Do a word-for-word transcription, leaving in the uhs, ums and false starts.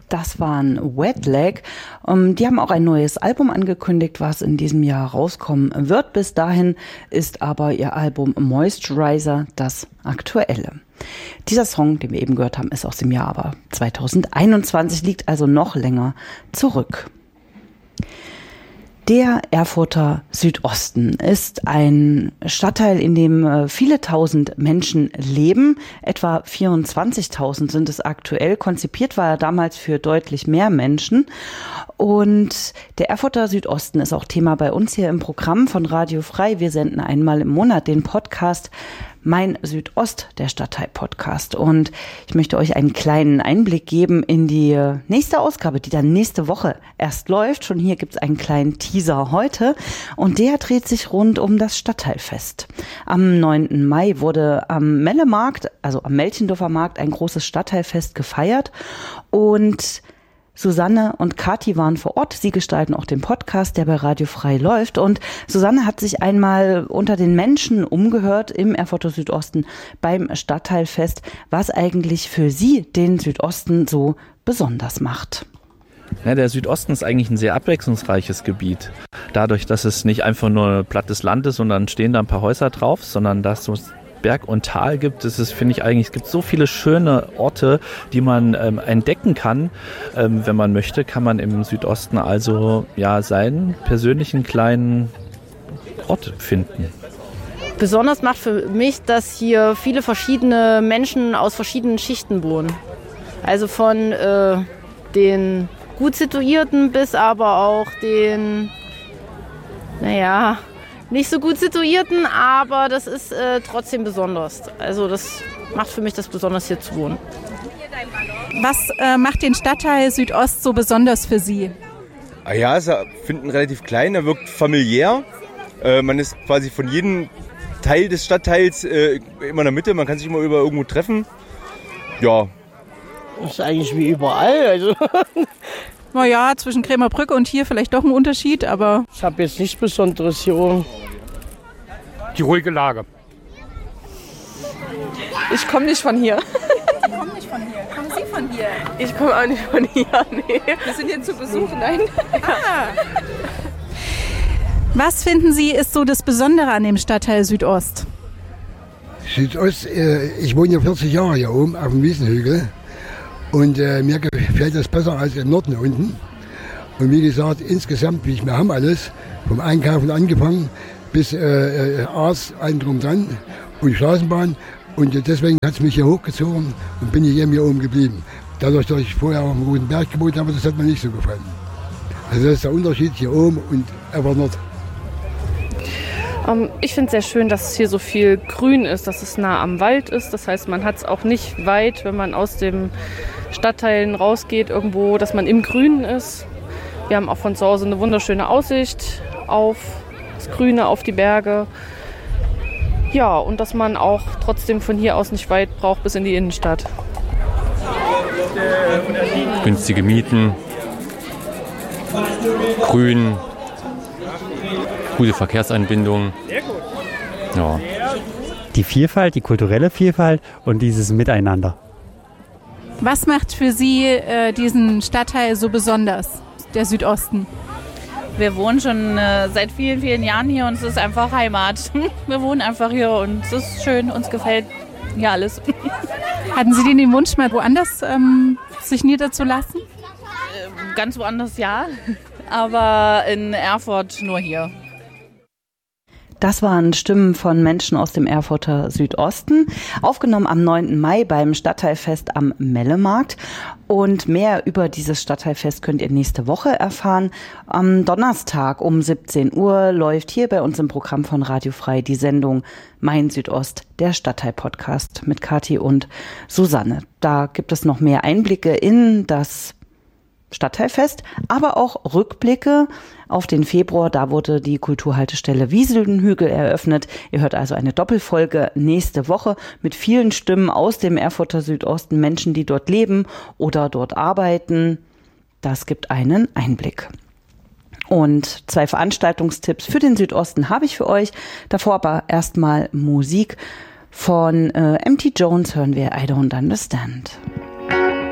Das waren Wet Leg. Um, die haben auch ein neues Album angekündigt, was in diesem Jahr rauskommen wird. Bis dahin ist aber ihr Album Moisturizer das aktuelle. Dieser Song, den wir eben gehört haben, ist aus dem Jahr aber zweitausendeinundzwanzig, liegt also noch länger zurück. Der Erfurter Südosten ist ein Stadtteil, in dem viele tausend Menschen leben. Etwa vierundzwanzigtausend sind es aktuell. Konzipiert war er damals für deutlich mehr Menschen. Und der Erfurter Südosten ist auch Thema bei uns hier im Programm von Radio Frei. Wir senden einmal im Monat den Podcast Mein Südost, der Stadtteil-Podcast. Und ich möchte euch einen kleinen Einblick geben in die nächste Ausgabe, die dann nächste Woche erst läuft. Schon hier gibt es einen kleinen Teaser heute. Und der dreht sich rund um das Stadtteilfest. Am neunten Mai wurde am Mellemarkt, also am Melchendorfer Markt, ein großes Stadtteilfest gefeiert. Und Susanne und Kathi waren vor Ort. Sie gestalten auch den Podcast, der bei Radio Frei läuft. Und Susanne hat sich einmal unter den Menschen umgehört im Erfurter Südosten beim Stadtteilfest, was eigentlich für sie den Südosten so besonders macht. Ja, der Südosten ist eigentlich ein sehr abwechslungsreiches Gebiet. Dadurch, dass es nicht einfach nur plattes Land ist und dann stehen da ein paar Häuser drauf, sondern dass so Berg und Tal gibt. Es ist, finde ich eigentlich, es gibt so viele schöne Orte, die man ähm, entdecken kann. Ähm, wenn man möchte, kann man im Südosten also ja seinen persönlichen kleinen Ort finden. Besonders macht für mich, dass hier viele verschiedene Menschen aus verschiedenen Schichten wohnen. Also von äh, den gut Situierten bis aber auch den, naja, nicht so gut Situierten, aber das ist äh, trotzdem besonders. Also das macht für mich das besonders, hier zu wohnen. Was äh, macht den Stadtteil Südost so besonders für Sie? Ah ja, ich finde ihn relativ klein, er wirkt familiär. Äh, man ist quasi von jedem Teil des Stadtteils äh, immer in der Mitte, man kann sich immer über irgendwo treffen. Ja. Das ist eigentlich wie überall. Also. Naja, zwischen Krämerbrücke und hier vielleicht doch ein Unterschied, aber... Ich habe jetzt nichts Besonderes hier. Die ruhige Lage. Ich komme nicht von hier. Sie kommen nicht von hier. Kommen Sie von hier? Ich komme auch nicht von hier, nee. Wir sind hier zu Besuch, nein? Ah. Was finden Sie ist so das Besondere an dem Stadtteil Südost? Südost, äh, ich wohne ja vierzig Jahre hier oben auf dem Wiesenhügel. Und äh, mir gefällt das besser als im Norden unten. Und wie gesagt, insgesamt, wir haben alles, vom Einkaufen angefangen bis äh, Arzt, allen drum dran und Straßenbahn. Und deswegen hat es mich hier hochgezogen und bin ich eben hier oben geblieben. Dadurch, dass ich vorher auf dem Roten Berg gewohnt habe, das hat mir nicht so gefallen. Also das ist der Unterschied hier oben und einfach Nord. Um, ich finde es sehr schön, dass es hier so viel Grün ist, dass es nah am Wald ist. Das heißt, man hat es auch nicht weit, wenn man aus dem Stadtteilen rausgeht irgendwo, dass man im Grünen ist. Wir haben auch von zu Hause eine wunderschöne Aussicht auf das Grüne, auf die Berge. Ja, und dass man auch trotzdem von hier aus nicht weit braucht bis in die Innenstadt. Günstige Mieten, Grün, gute Verkehrsanbindung. Ja. Die Vielfalt, die kulturelle Vielfalt und dieses Miteinander. Was macht für Sie äh, diesen Stadtteil so besonders, der Südosten? Wir wohnen schon äh, seit vielen, vielen Jahren hier und es ist einfach Heimat. Wir wohnen einfach hier und es ist schön, uns gefällt hier alles. Hatten Sie den Wunsch, mal woanders ähm, sich niederzulassen? Äh, ganz woanders ja, aber in Erfurt nur hier. Das waren Stimmen von Menschen aus dem Erfurter Südosten, aufgenommen am neunten Mai beim Stadtteilfest am Mellemarkt. Und mehr über dieses Stadtteilfest könnt ihr nächste Woche erfahren. Am Donnerstag um siebzehn Uhr läuft hier bei uns im Programm von Radio Frei die Sendung Mein Südost, der Stadtteil-Podcast mit Kathi und Susanne. Da gibt es noch mehr Einblicke in das Stadtteilfest, aber auch Rückblicke auf den Februar. Da wurde die Kulturhaltestelle Wiesenhügel eröffnet. Ihr hört also eine Doppelfolge nächste Woche mit vielen Stimmen aus dem Erfurter Südosten, Menschen, die dort leben oder dort arbeiten. Das gibt einen Einblick. Und zwei Veranstaltungstipps für den Südosten habe ich für euch. Davor aber erstmal Musik. Von äh, M T Jones hören wir I Don't Understand.